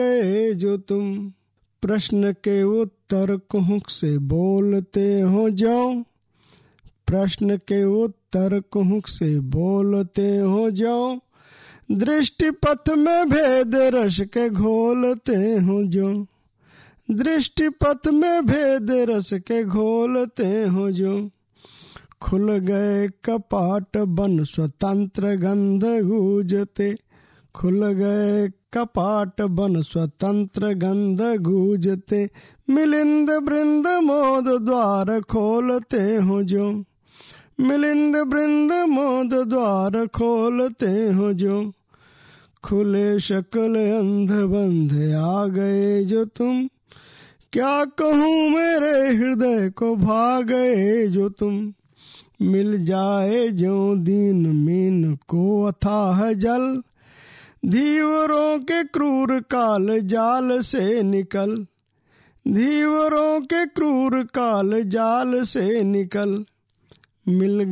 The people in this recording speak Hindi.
गए जो तुम, प्रश्न के उत्तर कुहुक से बोलते हो जाओ, प्रश्न के उत्तर कुहुक से बोलते हो जाओ, दृष्टि पथ में भेद रस के घोलते हो जो, दृष्टि पथ में भेद रस के घोलते हो जो, खुल गए कपाट बन स्वतंत्र गंध गूंजते, खुल गए कपाट बन स्वतंत्र गंध गूंजते, मिलिंद बृंद मोद द्वार खोलते हो जो, मिलिंद बृंद मोद द्वार खोलते हो जो, खुले शकल अंध बंध आ गए जो तुम, क्या कहूँ मेरे हृदय को भा गए जो तुम, मिल जाए जो दीन मीन को अथाह जल, धीवरों के क्रूर काल जाल से निकल, धीवरों के क्रूर काल जाल से निकल, मिल